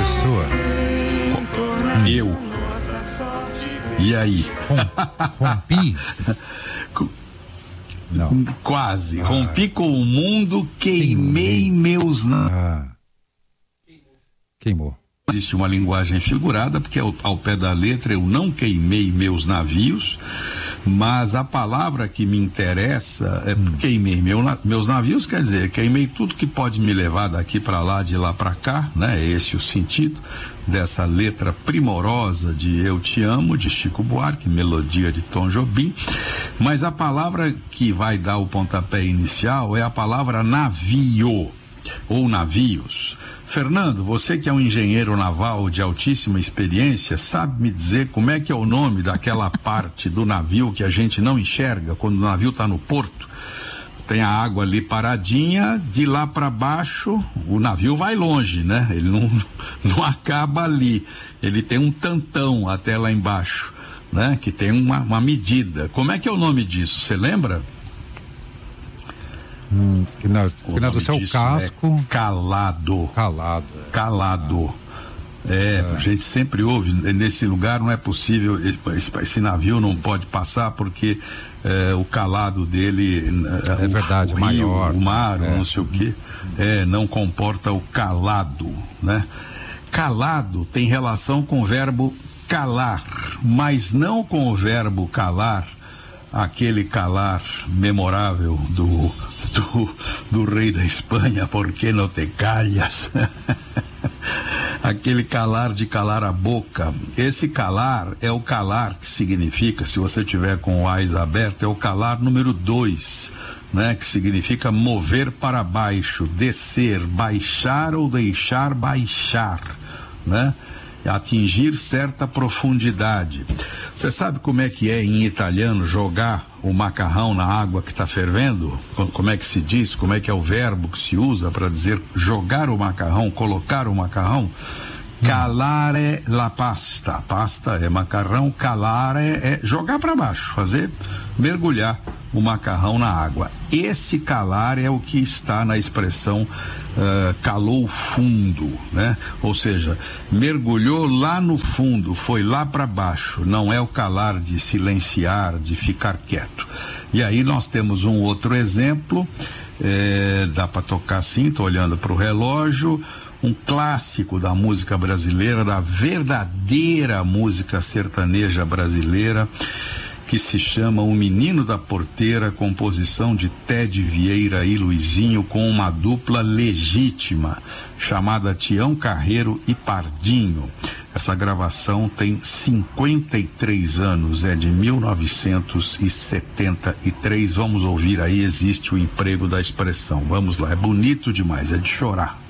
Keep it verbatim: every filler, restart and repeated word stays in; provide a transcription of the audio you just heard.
pessoa. Eu. E aí? Rompi? Não. Quase. Ah. Rompi com o mundo, queimei, queimei. meus... Ah. Queimou. Existe uma linguagem figurada, porque ao, ao pé da letra eu não queimei meus navios, mas a palavra que me interessa é hum. queimei meu, meus navios, quer dizer, queimei tudo que pode me levar daqui para lá, de lá para cá, né? É esse o sentido dessa letra primorosa de Eu Te Amo, de Chico Buarque, melodia de Tom Jobim. Mas a palavra que vai dar o pontapé inicial é a palavra navio, ou navios. Fernando, você que é um engenheiro naval de altíssima experiência, sabe me dizer como é que é o nome daquela parte do navio que a gente não enxerga quando o navio está no porto? Tem a água ali paradinha, de lá para baixo o navio vai longe, né? Ele não, não acaba ali, ele tem um tantão até lá embaixo, né? Que tem uma, uma medida. Como é que é o nome disso, você lembra? Hum, não, Fernando, você é o casco. É calado. Calado. Calado. É, é, a gente sempre ouve, nesse lugar não é possível, esse, esse navio não pode passar porque é, o calado dele, é o, verdade, o rio, maior, o mar, é. não sei o quê, é, não comporta o calado, né? Calado tem relação com o verbo calar, mas não com o verbo calar, aquele calar memorável do, do, do rei da Espanha, por que não te calhas? Aquele calar de calar a boca. Esse calar é o calar que significa, se você tiver com o ais aberto, é o calar número dois, né? Que significa mover para baixo, descer, baixar ou deixar baixar, né? Atingir certa profundidade. Você sabe como é que é em italiano jogar o macarrão na água que está fervendo? Como é que se diz? Como é que é o verbo que se usa para dizer jogar o macarrão, colocar o macarrão? Calare la pasta. Pasta é macarrão, calare é jogar para baixo, fazer mergulhar o macarrão na água. Esse calar é o que está na expressão uh, calou fundo, né? Ou seja, mergulhou lá no fundo, foi lá para baixo. Não é o calar de silenciar, de ficar quieto. E aí nós temos um outro exemplo, eh, dá para tocar assim, tô olhando para o relógio, um clássico da música brasileira, da verdadeira música sertaneja brasileira, que se chama O Menino da Porteira, composição de Ted Vieira e Luizinho, com uma dupla legítima, chamada Tião Carreiro e Pardinho. Essa gravação tem cinquenta e três anos, é de mil novecentos e setenta e três. Vamos ouvir aí, existe o emprego da expressão. Vamos lá, é bonito demais, é de chorar.